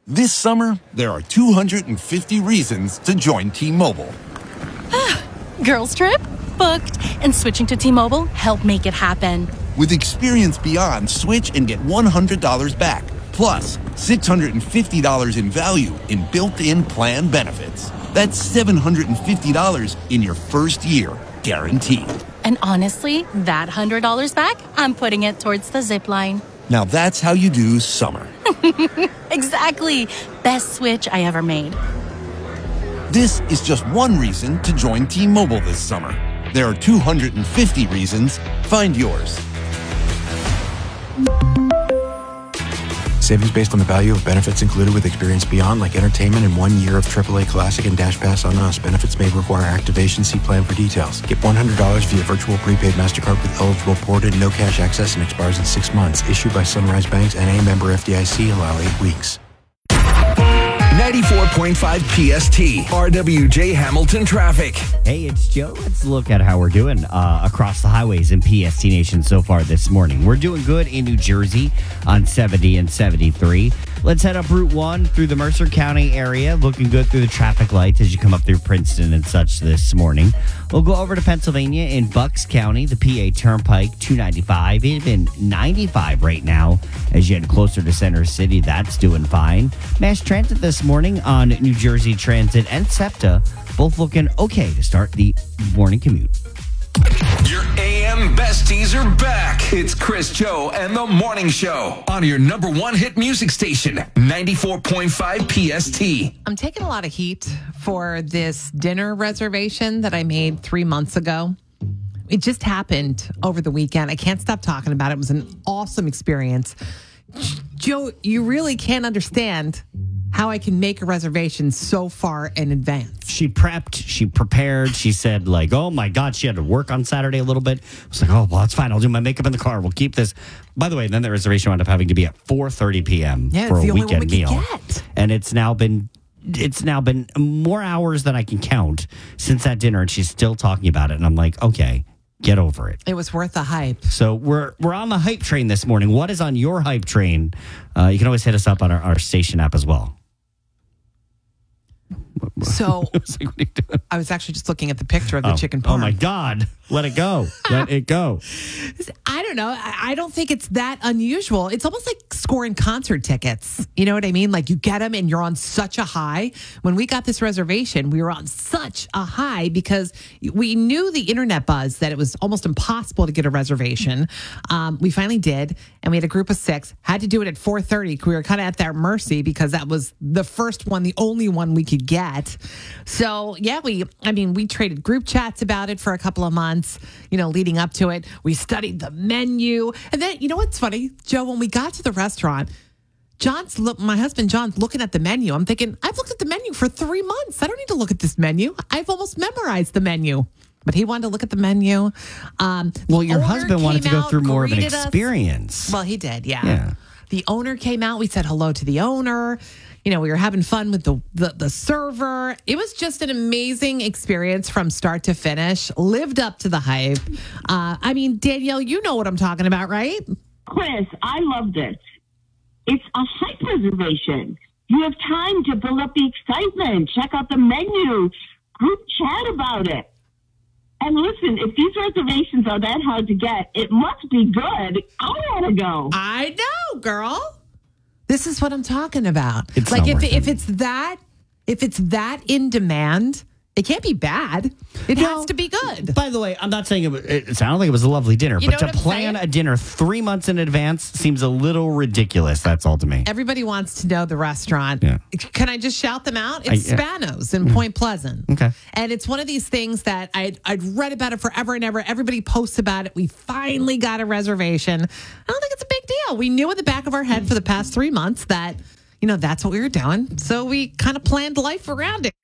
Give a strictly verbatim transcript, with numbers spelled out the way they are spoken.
This summer, there are two hundred fifty reasons to join T-Mobile. Girls trip? Booked. And switching to T-Mobile helped make it happen. With Experience Beyond, switch and get one hundred dollars back. Plus, six hundred fifty dollars in value in built-in plan benefits. That's seven hundred fifty dollars in your first year, guaranteed. And honestly, that one hundred dollars back, I'm putting it towards the zip line. Now that's how you do summer. Exactly. Best switch I ever made. This is just one reason to join T-Mobile this summer. There are two hundred fifty reasons. Find yours. Savings based on the value of benefits included with Experience Beyond, like entertainment and one year of triple A Classic and Dash Pass on us. Benefits may require activation. See plan for details. Get one hundred dollars via virtual prepaid MasterCard with eligible ported, no cash access, and expires in six months. Issued by Sunrise Banks and a member F D I C. Allow eight weeks. ninety-four point five P S T, R W J Hamilton traffic. Hey, it's Joe. Let's look at how we're doing uh, across the highways in P S T Nation so far this morning. We're doing good in New Jersey on seventy and seventy-three. Let's head up Route one through the Mercer County area. Looking good through the traffic lights as you come up through Princeton and such this morning. We'll go over to Pennsylvania in Bucks County, the P A Turnpike, two ninety-five, even ninety-five right now as you head closer to Center City. That's doing fine. Mass transit this morning on New Jersey Transit and SEPTA, both looking okay to start the morning commute. Your A M besties are back. It's Chris, Joe, and the Morning Show on your number one hit music station, ninety-four point five P S T. I'm taking a lot of heat for this dinner reservation that I made three months ago. It just happened over the weekend. I can't stop talking about it. It was an awesome experience. Joe, you really can't understand how I can make a reservation so far in advance. She prepped, she prepared, she said like, oh my God, she had to work on Saturday a little bit. I was like, oh, well, that's fine. I'll do my makeup in the car. We'll keep this. By the way, then the reservation wound up having to be at four thirty p.m. Yeah, for it's a the only weekend one we meal. could get. And it's now been it's now been more hours than I can count since that dinner, and she's still talking about it. And I'm like, okay, get over it. It was worth the hype. So we're we're on the hype train this morning. What is on your hype train? Uh, you can always hit us up on our, our station app as well. So I was like, what are you doing? I was actually just looking at the picture of the Oh, chicken oh parm. my God. Let it go. Let it go. I don't know. I I don't think it's that unusual. It's almost like scoring concert tickets. You know what I mean? Like you get them and you're on such a high. When we got this reservation, we were on such a high because we knew the internet buzz that it was almost impossible to get a reservation. Um, we finally did, and we had a group of six. Had to do it at four thirty. We were kind of at their mercy because that was the first one, the only one we could get. So yeah, we. I mean, we traded group chats about it for a couple of months. You know, leading up to it, we studied the menu, and then you know what's funny, Joe? When we got to the restaurant, John's look. My husband John's looking at the menu. I'm thinking, I've looked at the menu for three months. I don't need to look at this menu. I've almost memorized the menu. But he wanted to look at the menu. Um, Well, your owner husband wanted to came go out, through more of an greeted us. experience. Well, he did, yeah. Yeah. The owner came out. We said hello to the owner. You know, we were having fun with the, the the server. It was just an amazing experience from start to finish. Lived up to the hype. Uh, I mean, Danielle, you know what I'm talking about, right? Chris, I love this. It's a hype reservation. You have time to build up the excitement, check out the menu, group chat about it. And listen, if these reservations are that hard to get, it must be good. I want to go. I know, girl. This is what I'm talking about. It's like not if worth if it. it's that if it's that in demand, it can't be bad. It No. has to be good. By the way, I'm not saying it, was- it sounded like it was a lovely dinner, You but know to what I'm plan saying? a dinner three months in advance seems a little ridiculous. That's all to me. Everybody wants to know the restaurant. Yeah. Can I just shout them out? It's I- yeah. Spanos in Point Pleasant. Okay. And it's one of these things that I'd, I'd read about it forever and ever. Everybody posts about it. We finally got a reservation. I don't think it's a big deal. We knew in the back of our head for the past three months that, you know, that's what we were doing. So we kind of planned life around it.